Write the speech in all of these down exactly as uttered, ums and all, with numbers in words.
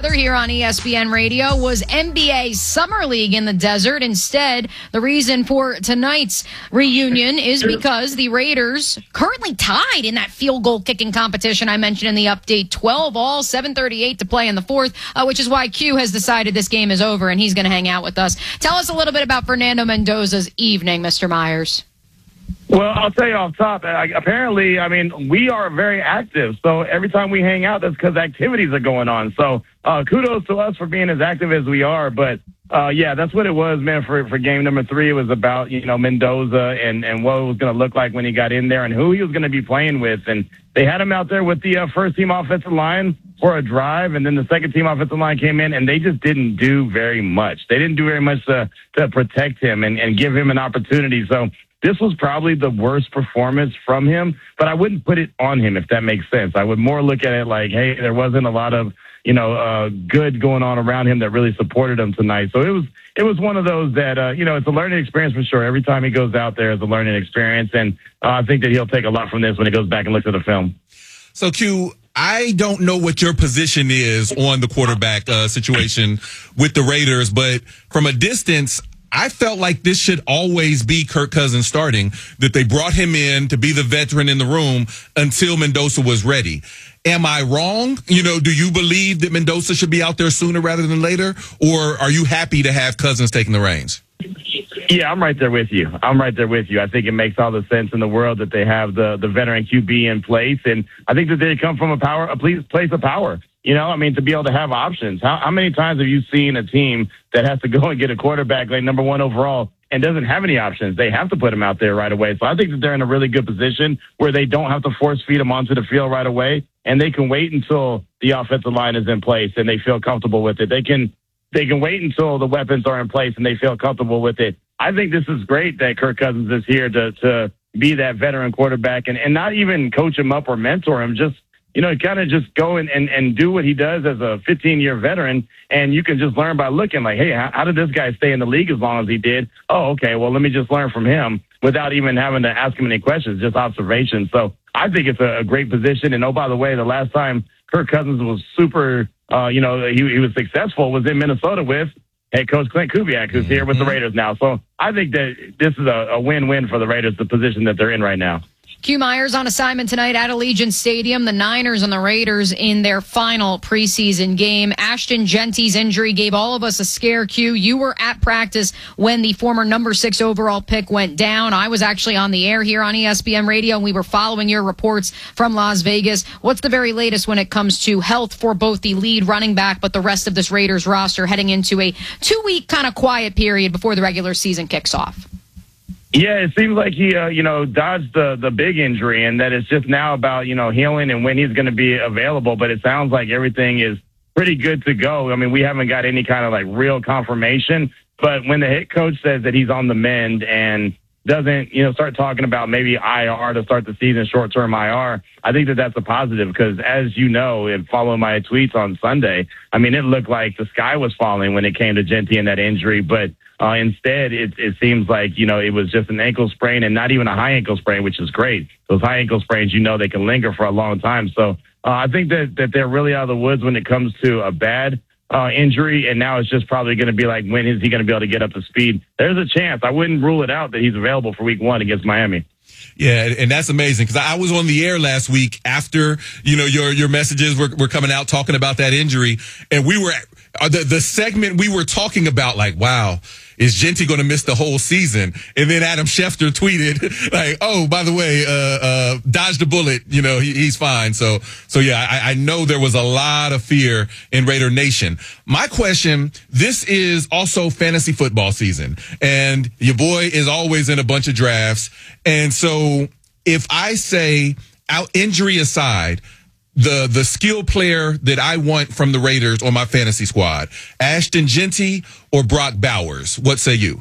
weather here on E S P N Radio was N B A Summer League in the desert. Instead, the reason for tonight's reunion is because the Raiders currently tied in that field goal kicking competition I mentioned in the update. twelve all, seven thirty-eight to play in the fourth, uh, which is why Q has decided this game is over and he's going to hang out with us. Tell us a little bit about Fernando Mendoza's evening, Mister Myers. Well, I'll tell you off top, uh, apparently, I mean, we are very active. So every time we hang out, that's because activities are going on. So uh, kudos to us for being as active as we are. But, uh, yeah, that's what it was, man, for, for game number three. It was about, you know, Mendoza and, and what it was going to look like when he got in there and who he was going to be playing with. And they had him out there with the uh, first-team offensive line for a drive, and then the second-team offensive line came in, and they just didn't do very much. They didn't do very much to, to protect him and, and give him an opportunity. So this was probably the worst performance from him, but I wouldn't put it on him, if that makes sense. I would more look at it like, hey, there wasn't a lot of, you know, uh, good going on around him that really supported him tonight. So it was it was one of those that, uh, you know, it's a learning experience for sure. Every time he goes out there, it's a learning experience, and uh, I think that he'll take a lot from this when he goes back and looks at the film. So, Q, I don't know what your position is on the quarterback uh, situation with the Raiders, but from a distance, I felt like this should always be Kirk Cousins starting, that they brought him in to be the veteran in the room until Mendoza was ready. Am I wrong? You know, do you believe that Mendoza should be out there sooner rather than later? Or are you happy to have Cousins taking the reins? Yeah, I'm right there with you. I'm right there with you. I think it makes all the sense in the world that they have the, the veteran Q B in place. And I think that they come from a power, a place of power. You know, I mean, to be able to have options. How, how many times have you seen a team that has to go and get a quarterback like number one overall and doesn't have any options? They have to put him out there right away. So I think that they're in a really good position where they don't have to force feed him onto the field right away, and they can wait until the offensive line is in place and they feel comfortable with it. They can they can wait until the weapons are in place and they feel comfortable with it. I think this is great that Kirk Cousins is here to to be that veteran quarterback and, and not even coach him up or mentor him, just you know, kind of just go and, and, and do what he does as a fifteen-year veteran, and you can just learn by looking like, hey, how, how did this guy stay in the league as long as he did? Oh, okay, well, let me just learn from him without even having to ask him any questions, just observation. So I think it's a, a great position. And, oh, by the way, the last time Kirk Cousins was super, uh, you know, he, he was successful was in Minnesota with head coach Clint Kubiak, who's here with the Raiders now. So I think that this is a, a win-win for the Raiders, the position that they're in right now. Q Myers on assignment tonight at Allegiant Stadium. The Niners and the Raiders in their final preseason game. Ashton Genty's injury gave all of us a scare, Q. You were at practice when the former number six overall pick went down. I was actually on the air here on E S P N Radio, and we were following your reports from Las Vegas. What's the very latest when it comes to health for both the lead running back but the rest of this Raiders roster heading into a two-week kind of quiet period before the regular season kicks off? Yeah, it seems like he, uh, you know, dodged the, the big injury and that it's just now about, you know, healing and when he's going to be available. But it sounds like everything is pretty good to go. I mean, we haven't got any kind of like real confirmation. But when the head coach says that he's on the mend and doesn't, you know, start talking about maybe I R to start the season, short-term I R, I think that that's a positive because, as you know, and following my tweets on Sunday, I mean, it looked like the sky was falling when it came to Genty and that injury. But uh, instead, it, it seems like, you know, it was just an ankle sprain and not even a high ankle sprain, which is great. Those high ankle sprains, you know, they can linger for a long time. So uh, I think that, that they're really out of the woods when it comes to a bad Uh, injury, and now it's just probably going to be like, when is he going to be able to get up to speed? There's a chance. I wouldn't rule it out that he's available for week one against Miami. Yeah, and that's amazing because I was on the air last week after, you know, your your messages were, were coming out talking about that injury, and we were uh, the the segment we were talking about like, wow, is Genty going to miss the whole season? And then Adam Schefter tweeted like, oh, by the way, uh, uh, dodged a bullet. You know, he, he's fine. So, so yeah, I, I know there was a lot of fear in Raider Nation. My question, this is also fantasy football season and your boy is always in a bunch of drafts. And so if I say out injury aside, the the skill player that I want from the Raiders on my fantasy squad, Ashton Genty or Brock Bowers? What say you?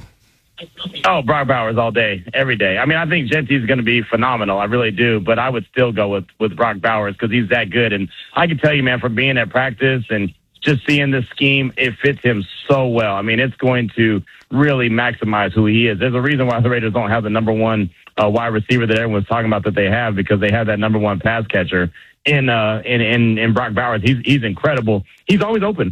Oh, Brock Bowers all day, every day. I mean, I think Genty's going to be phenomenal. I really do. But I would still go with, with Brock Bowers because he's that good. And I can tell you, man, from being at practice and just seeing this scheme, it fits him so well. I mean, it's going to really maximize who he is. There's a reason why the Raiders don't have the number one uh, wide receiver that everyone's talking about that they have, because they have that number one pass catcher in uh in in, in Brock Bowers. He's he's incredible. He's always open.